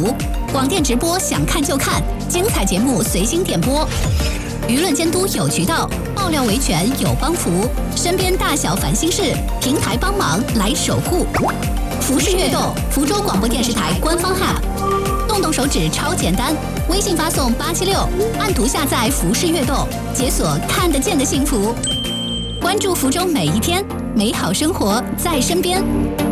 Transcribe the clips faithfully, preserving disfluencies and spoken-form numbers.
福。广电直播想看就看，精彩节目随心点播。舆论监督有渠道，爆料维权有帮扶，身边大小烦心事，平台帮忙来守护。浮世悦动，福州广播电视台官方 App， 动动手指超简单，微信发送八七六，按图下载浮世悦动，解锁看得见的幸福。关注福州每一天，美好生活在身边。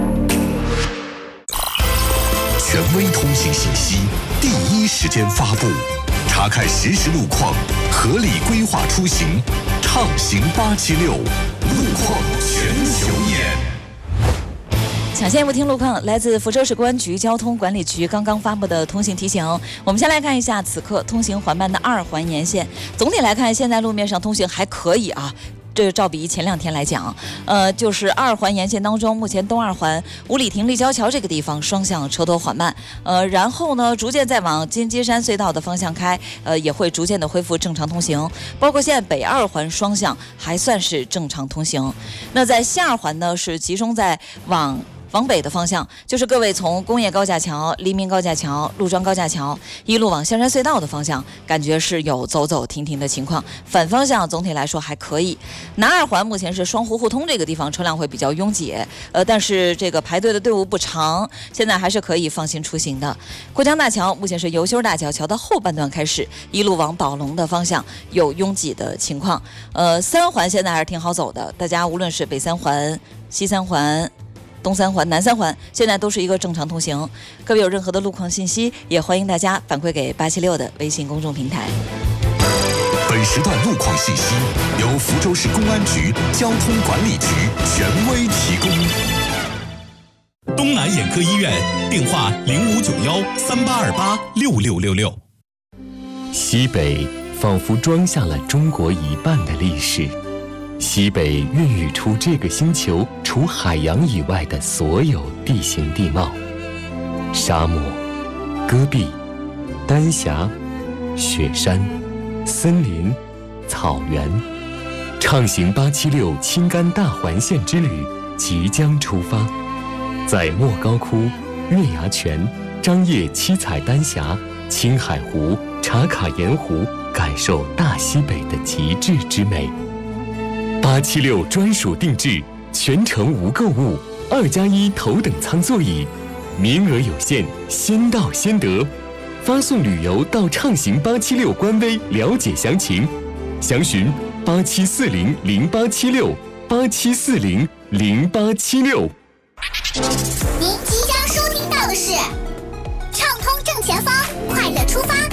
权威通信信息，第一时间发布，查看实时路况，合理规划出行，畅行八七六，路况全球眼。 抢先不听路况，来自福州市公安局交通管理局刚刚发布的通行提醒。我们先来看一下此刻通行缓慢的二环沿线。总体来看，现在路面上通行还可以啊。这照比前两天来讲，呃，就是二环沿线当中，目前东二环五里亭立交桥这个地方双向车多缓慢，呃，然后呢，逐渐再往金鸡山隧道的方向开，呃，也会逐渐的恢复正常通行。包括现在北二环双向还算是正常通行。那在西二环呢，是集中在往往北的方向，就是各位从工业高架桥、黎明高架桥、陆庄高架桥一路往香山隧道的方向，感觉是有走走停停的情况。反方向总体来说还可以。南二环目前是双湖互通这个地方车辆会比较拥挤，呃，但是这个排队的队伍不长，现在还是可以放心出行的。过江大桥目前是由修大桥桥的后半段开始，一路往宝龙的方向有拥挤的情况。呃，三环现在还是挺好走的，大家无论是北三环、西三环、东三环、南三环现在都是一个正常通行。各位有任何的路况信息，也欢迎大家反馈给八七六的微信公众平台。 本时段路况信息由福州市公安局交通管理局权威提供。 东南眼科医院电话零五九幺三八二八六六六六。 西北仿佛装下了中国一半的历史。西北孕育出这个星球除海洋以外的所有地形地貌：沙漠、戈壁、丹霞、雪山、森林、草原。畅行八七六青甘大环线之旅即将出发，在莫高窟、月牙泉、张掖七彩丹霞、青海湖、茶卡盐湖，感受大西北的极致之美。八七六专属定制，全程无购物，二加一头等舱座椅，名额有限，先到先得。发送旅游到畅行八七六官微了解详情，详询八七四零零八七六八七四零零八七六。 您即将收听到的是畅通正前方，快乐出发。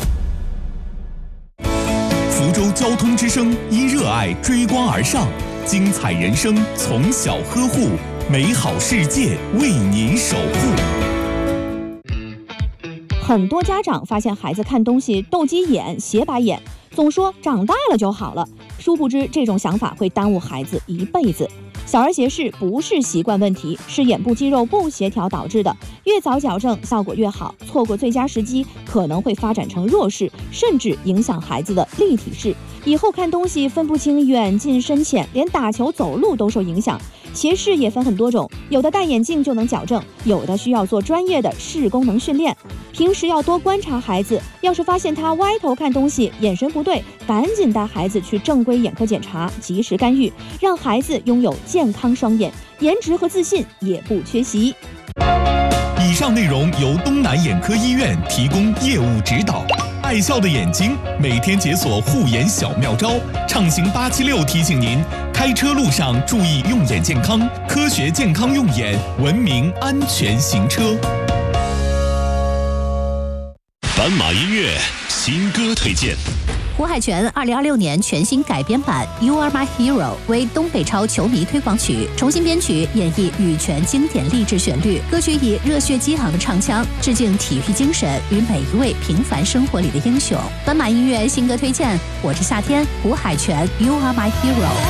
福州交通之声因热爱追光而上，精彩人生从小呵护，美好世界为您守护。 很多家长发现孩子看东西斗鸡眼、斜白眼，总说长大了就好了，殊不知这种想法会耽误孩子一辈子。小儿斜视不是习惯问题，是眼部肌肉不协调导致的，越早矫正效果越好，错过最佳时机可能会发展成弱视，甚至影响孩子的立体视，以后看东西分不清远近深浅，连打球走路都受影响。斜视也分很多种，有的戴眼镜就能矫正，有的需要做专业的视功能训练。平时要多观察孩子，要是发现他歪头看东西，眼神不对，赶紧带孩子去正规眼科检查，及时干预，让孩子拥有健康双眼，颜值和自信也不缺席。 以上内容由东南眼科医院提供业务指导。爱笑的眼睛，每天解锁护眼小妙招。畅行八七六提醒您，开车路上注意用眼健康，科学健康用眼，文明安全行车。 斑马音乐新歌推荐。 胡海泉二零二六年全新改编版《You Are My Hero》为东北超球迷推广曲，重新编曲演绎羽泉经典励志旋律。歌曲以热血激昂的唱腔致敬体育精神与每一位平凡生活里的英雄。斑马音乐新歌推荐，我是夏天，胡海泉《You Are My Hero》。